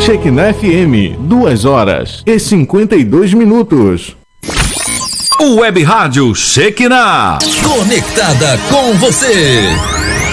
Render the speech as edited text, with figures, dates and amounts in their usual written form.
Shekinah FM, 2h52. Web Rádio Shekinah. Conectada com você.